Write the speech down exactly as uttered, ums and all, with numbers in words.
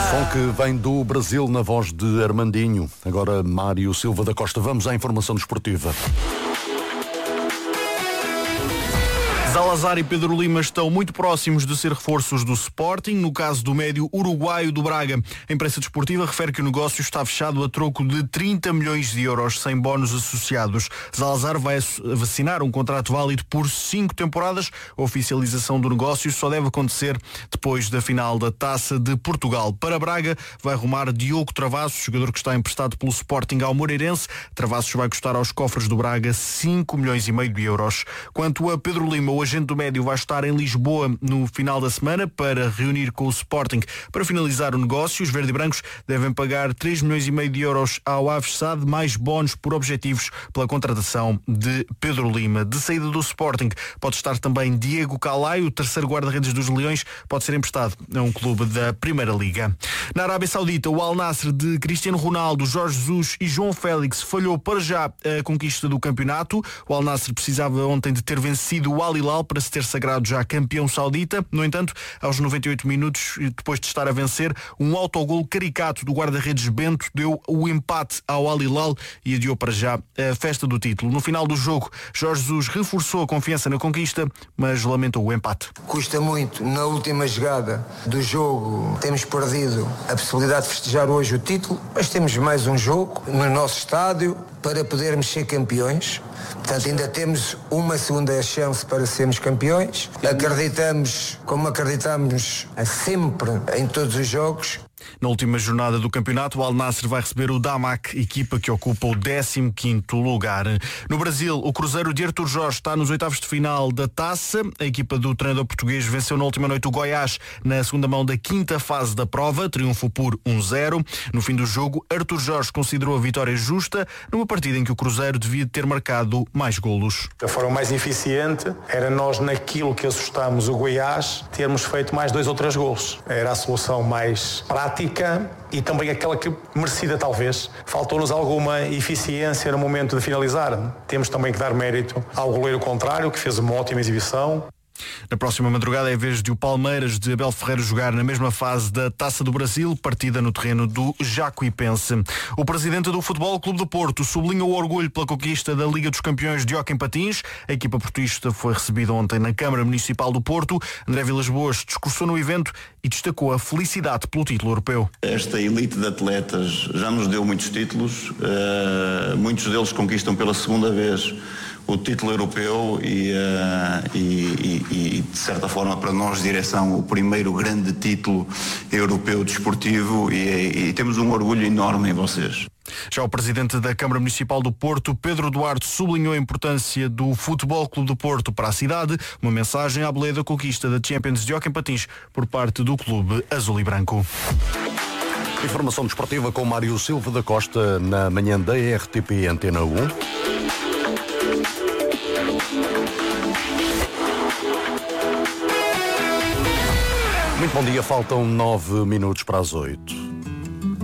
Som que vem do Brasil na voz de Armandinho. Agora Mário Silva da Costa. Vamos à informação desportiva. Salazar e Pedro Lima estão muito próximos de ser reforços do Sporting, no caso do médio uruguaio do Braga. A imprensa desportiva refere que o negócio está fechado a troco de trinta milhões de euros, sem bónus associados. Salazar vai assinar um contrato válido por cinco temporadas. A oficialização do negócio só deve acontecer depois da final da Taça de Portugal. Para Braga vai arrumar Diogo Travassos, jogador que está emprestado pelo Sporting ao Moreirense. Travassos vai custar aos cofres do Braga cinco milhões e meio de euros. Quanto a Pedro Lima, o agente do médio vai estar em Lisboa no final da semana para reunir com o Sporting. Para finalizar o negócio, os verde-brancos devem pagar três milhões e meio de euros ao Aves S A D, mais bónus por objetivos pela contratação de Pedro Lima. De saída do Sporting pode estar também Diego Calai, o terceiro guarda-redes dos Leões, pode ser emprestado a um clube da Primeira Liga. Na Arábia Saudita, o Al Nassr de Cristiano Ronaldo, Jorge Jesus e João Félix falhou para já a conquista do campeonato. O Al Nassr precisava ontem de ter vencido o Al Hilal para se ter sagrado já campeão saudita. No entanto, aos noventa e oito minutos, depois de estar a vencer, um autogol caricato do guarda-redes Bento deu o empate ao Al Hilal e adiou para já a festa do título. No final do jogo, Jorge Jesus reforçou a confiança na conquista, mas lamentou o empate. Custa muito, na última jogada do jogo, temos perdido a possibilidade de festejar hoje o título, mas temos mais um jogo no nosso estádio para podermos ser campeões. Portanto, ainda temos uma segunda chance para sermos campeões. Acreditamos, como acreditamos sempre em todos os jogos. Na última jornada do campeonato, o Al Nassr vai receber o Damac, equipa que ocupa o décimo quinto lugar. No Brasil, o Cruzeiro de Artur Jorge está nos oitavos de final da Taça. A equipa do treinador português venceu na última noite o Goiás na segunda mão da quinta fase da prova, triunfo por um zero. No fim do jogo, Artur Jorge considerou a vitória justa numa partida em que o Cruzeiro devia ter marcado mais golos. A forma mais eficiente era nós, naquilo que assustámos o Goiás, termos feito mais dois ou três golos. Era a solução mais prática e também aquela que merecida talvez. Faltou-nos alguma eficiência no momento de finalizar. Temos também que dar mérito ao goleiro contrário, que fez uma ótima exibição. Na próxima madrugada é a vez de o Palmeiras de Abel Ferreira jogar na mesma fase da Taça do Brasil, partida no terreno do Jacuipense. O presidente do Futebol Clube do Porto sublinhou o orgulho pela conquista da Liga dos Campeões de Hóquei em Patins. A equipa portuguesa foi recebida ontem na Câmara Municipal do Porto. André Vilas-Boas discursou no evento e destacou a felicidade pelo título europeu. Esta elite de atletas já nos deu muitos títulos, uh, muitos deles conquistam pela segunda vez o título europeu e, uh, e, e, e, de certa forma, para nós de direção, o primeiro grande título europeu desportivo e, e temos um orgulho enorme em vocês. Já o presidente da Câmara Municipal do Porto, Pedro Duarte, sublinhou a importância do Futebol Clube do Porto para a cidade, uma mensagem à boleia da conquista da Champions de Hóquei em Patins por parte do clube azul e branco. Informação desportiva com Mário Silva da Costa na manhã da R T P Antena um. Muito bom dia, faltam nove minutos para as oito.